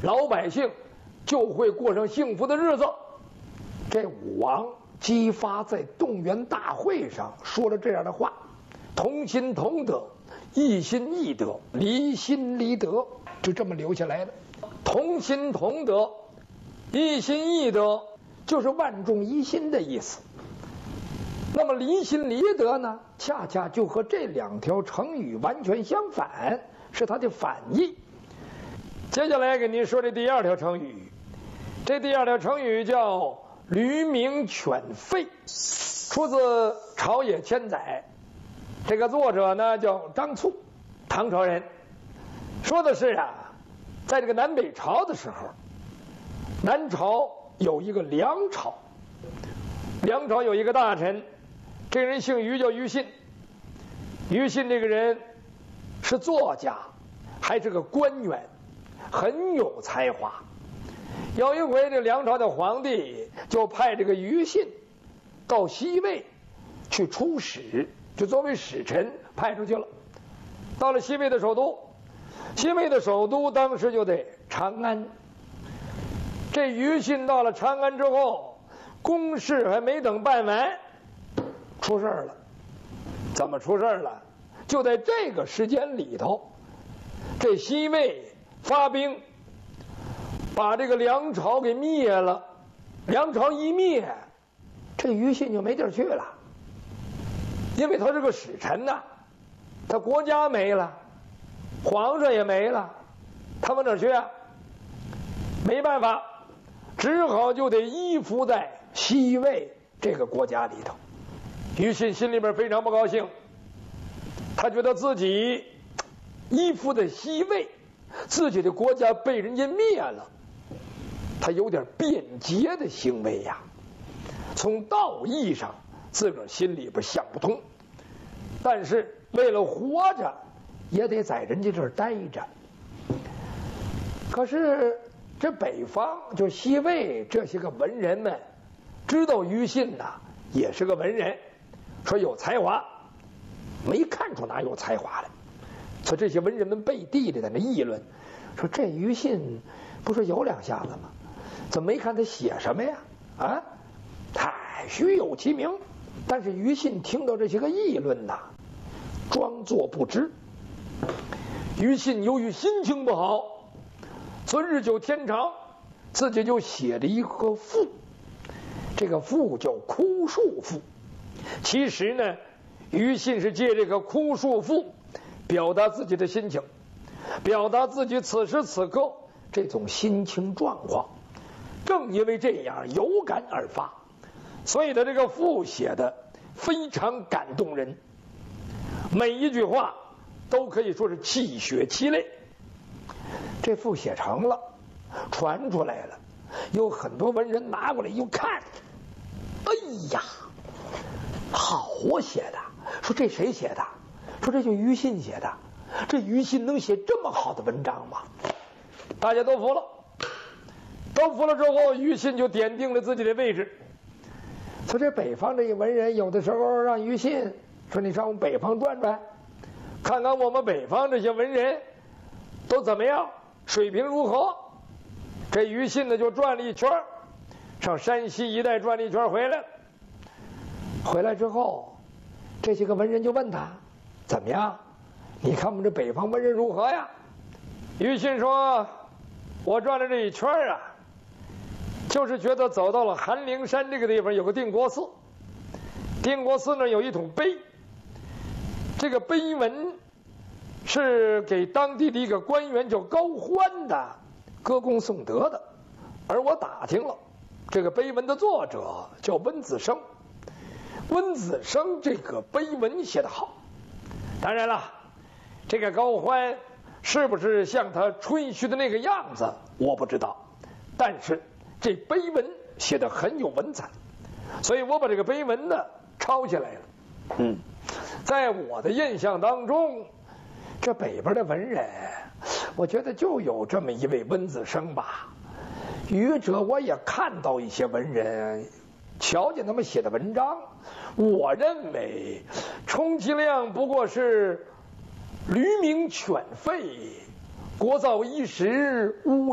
老百姓就会过上幸福的日子。这武王姬发在动员大会上说了这样的话：同心同德，异心异德，离心离德，就这么留下来了。同心同德，异心异德，就是万众一心的意思。那么离心离德呢，恰恰就和这两条成语完全相反，是它的反义。接下来给您说这第二条成语，这第二条成语叫驴鸣犬吠，出自《朝野千载》，这个作者呢叫张促，唐朝人。说的是在这个南北朝的时候，南朝有一个梁朝，梁朝有一个大臣，这个人姓于，叫于信。于信这个人是作家，还是个官员，很有才华。有一回，这梁朝的皇帝就派这个于信到西魏去出使，就作为使臣派出去了。到了西魏的首都，西魏的首都当时就得长安。这于信到了长安之后，公事还没等办完，出事了。怎么出事了？就在这个时间里头，这西魏发兵把这个梁朝给灭了。梁朝一灭，这于信就没地儿去了，因为他是个使臣呐，他国家没了，皇上也没了，他往哪儿去啊？没办法，只好就得依附在西魏这个国家里头。于信心里边非常不高兴，他觉得自己依附在西魏，自己的国家被人家灭了，他有点变节的行为呀。从道义上自个儿心里边想不通，但是为了活着也得在人家这儿待着。可是这北方就西魏这些个文人们知道于信也是个文人，说有才华，没看出哪有才华来。所以这些文人们背地里在那议论，说这于信不是有两下子吗？怎么没看他写什么呀？太虚有其名。但是于信听到这些个议论装作不知。于信由于心情不好，所以日久天长，自己就写了一个赋，这个赋叫哭树赋。其实呢，于信是借这个哭树赋表达自己的心情，表达自己此时此刻这种心情状况。正因为这样有感而发，所以他这个赋写的非常感动人，每一句话都可以说是气血齐泪。这赋写成了，传出来了，有很多文人拿过来一看，哎呀，好写的，说这谁写的？说这就于信写的。这于信能写这么好的文章吗？大家都服了。都服了之后，于信就奠定了自己的位置。说这北方这些文人有的时候让于信说，你上我们北方转转，看看我们北方这些文人都怎么样，水平如何。这于信呢就转了一圈，上山西一带转了一圈回来。回来之后，这些个文人就问他怎么样，你看我们这北方文人如何呀？于信说，我转了这一圈就是觉得走到了寒陵山这个地方，有个定国寺，定国寺那有一桶碑，这个碑文是给当地的一个官员叫高欢的歌功颂德的。而我打听了，这个碑文的作者叫温子升，温子升这个碑文写得好。当然了，这个高欢是不是像他吹嘘的那个样子我不知道，但是这碑文写得很有文采，所以我把这个碑文呢抄下来了。在我的印象当中，这北边的文人，我觉得就有这么一位温子升吧。余者我也看到一些文人，瞧见他们写的文章，我认为充其量不过是驴鸣犬吠，国造一时，乌